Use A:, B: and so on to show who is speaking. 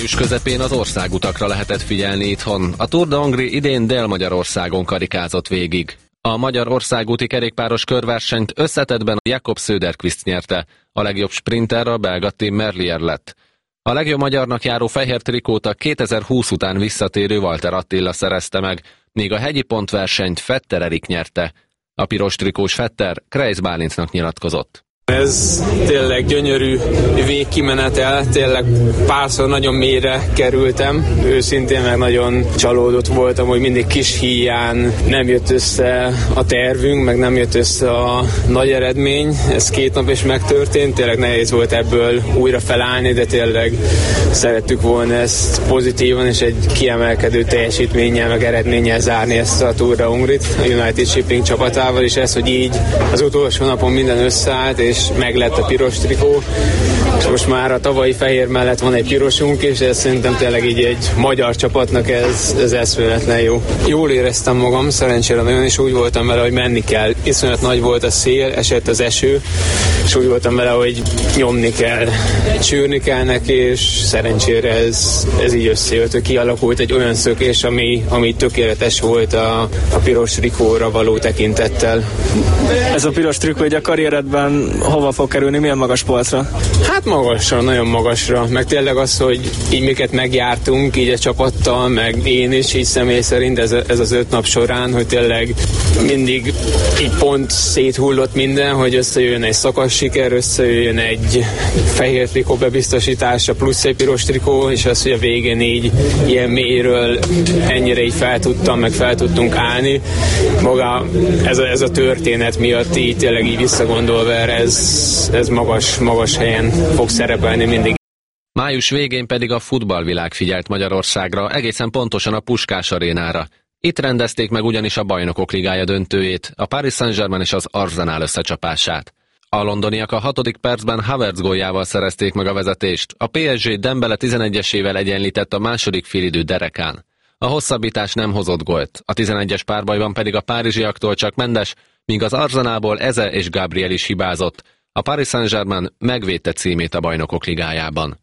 A: Május közepén az országutakra lehetett figyelni itthon. A Tour de Hongrie idén Dél-Magyarországon karikázott végig. A magyar országúti kerékpáros körversenyt összetettben a Jakob Söderqvist nyerte. A legjobb sprinter a belga Tim Merlier lett. A legjobb magyarnak járó fehér trikót a 2020 után visszatérő Walter Attila szerezte meg, míg a hegyi pontversenyt Vetter Erik nyerte. A piros trikós Vetter Kreis Bálintnak nyilatkozott.
B: Ez tényleg gyönyörű végkimenetel, tényleg párszor nagyon mélyre kerültem. Őszintén meg nagyon csalódott voltam, hogy mindig kis híján nem jött össze a tervünk, meg nem jött össze a nagy eredmény. Ez 2 nap is megtörtént, tényleg nehéz volt ebből újra felállni, de tényleg szerettük volna ezt pozitívan és egy kiemelkedő teljesítménnyel, meg eredménnyel zárni ezt a Tour de Hongrit a United Shipping csapatával, és ez, hogy így az utolsó napon minden összeállt, és meglett a piros trikó, és most már a tavalyi fehér mellett van egy pirosunk, és ez szerintem tényleg így egy magyar csapatnak ez eszméletlen jó. Jól éreztem magam, szerencsére nagyon, és úgy voltam vele, hogy menni kell. Iszonyat nagy volt a szél, esett az eső, és úgy voltam vele, hogy nyomni kell, csűrni kell neki, és szerencsére ez így összejött, hogy kialakult egy olyan szökés, ami tökéletes volt a piros trikóra való tekintettel.
C: Ez a piros trikó egy a karrieredben hova fog kerülni, milyen magas polcra?
B: Hát magasra, nagyon magasra, meg tényleg az, hogy így miket megjártunk, így a csapattal, meg én is így személy szerint ez az 5 nap során, hogy tényleg mindig így pont széthullott minden, hogy összejöjjön egy szakasz siker, összejöjjön egy fehér trikó bebiztosítása, plusz egy piros trikó, és az, hogy a végén így ilyen mélyről ennyire így fel tudtunk állni. Maga ez a történet miatt így tényleg így visszagondolva erre, ez magas helyen fog szerepelni mindig.
A: Május végén pedig a futballvilág figyelt Magyarországra, egészen pontosan a Puskás arénára. Itt rendezték meg ugyanis a Bajnokok Ligája döntőjét, a Paris Saint-Germain és az Arsenal összecsapását. A londoniak a 6. percben Havertz góljával szerezték meg a vezetést, a PSG Dembele 11-esével egyenlített a második félidő derekán. A hosszabbítás nem hozott gólt, a 11-es párbajban pedig a párizsiaktól csak Mendes, míg az Arsenalból Eze és Gabriel is hibázott. A Paris Saint-Germain megvédte címét a Bajnokok Ligájában.